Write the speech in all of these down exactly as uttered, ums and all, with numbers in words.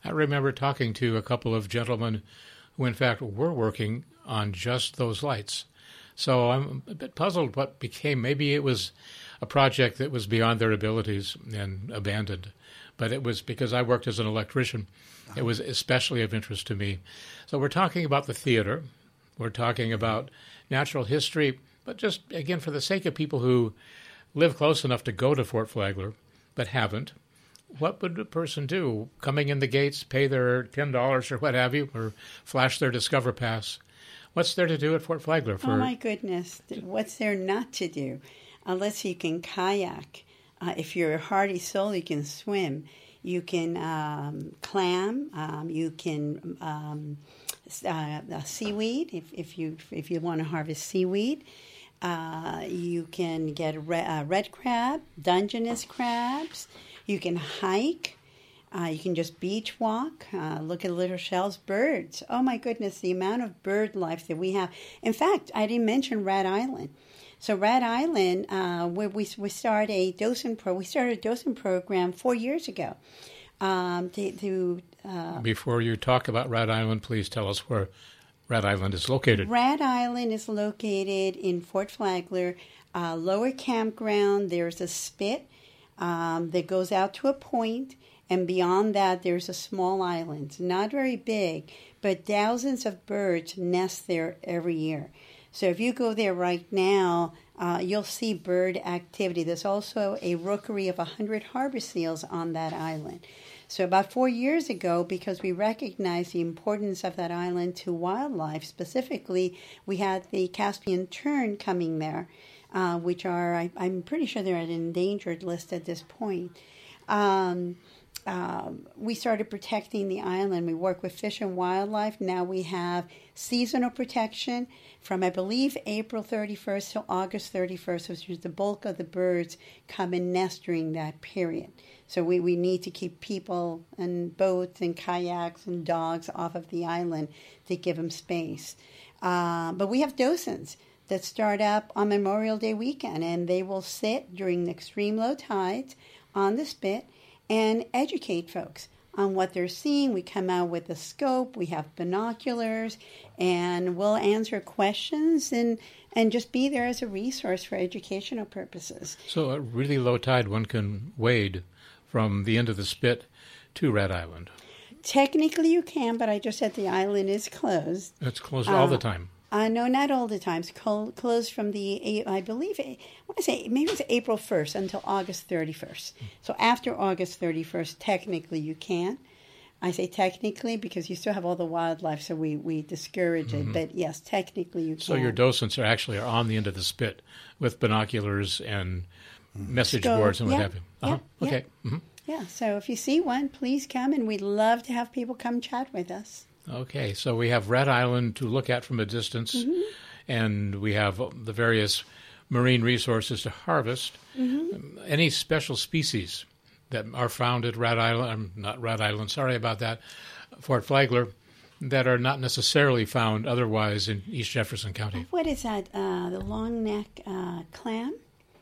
I remember talking to a couple of gentlemen who, in fact, were working on just those lights. So I'm a bit puzzled what became. Maybe it was a project that was beyond their abilities and abandoned. But it was because I worked as an electrician. It was especially of interest to me. So we're talking about the theater. We're talking about natural history. But just, again, for the sake of people who live close enough to go to Fort Flagler but haven't, what would a person do? Coming in the gates, pay their ten dollars or what have you, or flash their Discover Pass? What's there to do at Fort Flagler? For... Oh, my goodness. What's there not to do? Unless you can kayak. Uh, if you're a hardy soul, you can swim. You can um, clam. Um, you can um, uh, uh, seaweed, if, if you if you want to harvest seaweed. Uh, you can get re- uh, red crab, Dungeness crabs. You can hike. Uh, you can just beach walk. Uh, look at little shells. Birds. Oh, my goodness, the amount of bird life that we have. In fact, I didn't mention Rat Island. So Rat Island, uh, where we we start a docent pro, we started a docent program four years ago. Um, to, to uh, Before you talk about Rat Island, please tell us where Rat Island is located. Rat Island is located in Fort Flagler, uh, lower campground. There's a spit um, that goes out to a point, and beyond that, there's a small island. It's not very big, but thousands of birds nest there every year. So if you go there right now, uh, you'll see bird activity. There's also a rookery of one hundred harbor seals on that island. So about four years ago, because we recognized the importance of that island to wildlife, specifically, we had the Caspian tern coming there, uh, which are, I, I'm pretty sure they're at an endangered list at this point. Um, Um, we started protecting the island. We work with Fish and Wildlife. Now we have seasonal protection from, I believe, April thirty-first to August thirty-first, which is the bulk of the birds come and nest during that period. So we, we need to keep people and boats and kayaks and dogs off of the island to give them space. Uh, but we have docents that start up on Memorial Day weekend, and they will sit during the extreme low tides on the spit and educate folks on what they're seeing. We come out with a scope, we have binoculars, and we'll answer questions and, and just be there as a resource for educational purposes. So at really low tide, one can wade from the end of the spit to Rat Island. Technically you can, but I just said the island is closed. It's closed uh, all the time. Uh, no, not all the time. It's col- closed from the, I believe, I want to say maybe it's April first until August thirty-first. So after August thirty-first, technically you can. I say technically because you still have all the wildlife, so we, we discourage it. Mm-hmm. But yes, technically you can. So your docents are actually are on the end of the spit with binoculars and message so, boards and what yeah, have you. Uh-huh. Yeah, okay. Yeah. Mm-hmm. yeah, so if you see one, please come, and we'd love to have people come chat with us. Okay, so we have Rat Island to look at from a distance, mm-hmm. and we have the various marine resources to harvest. Mm-hmm. Any special species that are found at Rat Island, um, not Rat Island, sorry about that, Fort Flagler, that are not necessarily found otherwise in East Jefferson County? What is that, uh, the long neck uh, clam?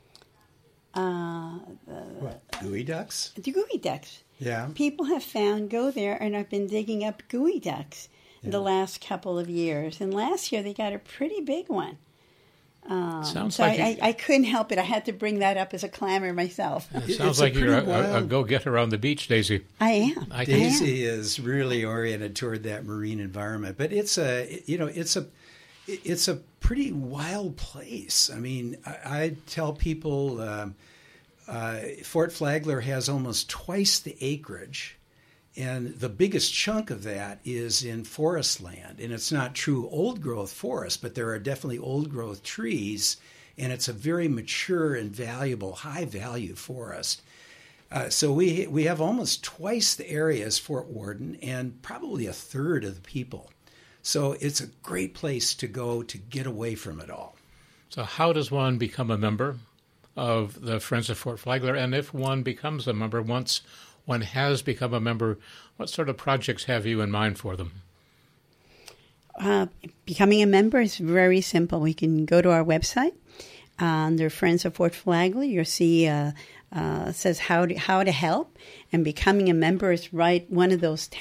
Uh, the, what, gooey ducks? The gooey ducks. Yeah. People have found, go there, and I've been digging up gooey ducks yeah. the last couple of years. And last year they got a pretty big one. Um, sounds so like I, you, I, I couldn't help it. I had to bring that up as a clamor myself. It sounds it's like a you're a, a go-getter on the beach, Daisy. I am. I Daisy I am. is really oriented toward that marine environment. But it's a, you know, it's a, it's a pretty wild place. I mean, I, I tell people... Um, Uh, Fort Flagler has almost twice the acreage, and the biggest chunk of that is in forest land. And it's not true old-growth forest, but there are definitely old-growth trees, and it's a very mature and valuable, high-value forest. Uh, so we we have almost twice the area as Fort Worden and probably a third of the people. So it's a great place to go to get away from it all. So how does one become a member of the Friends of Fort Flagler? And if one becomes a member, once one has become a member, what sort of projects have you in mind for them? Uh, becoming a member is very simple. We can go to our website. Uh, under Friends of Fort Flagler, you'll see uh, uh, says how to, how to help. And becoming a member is right one of those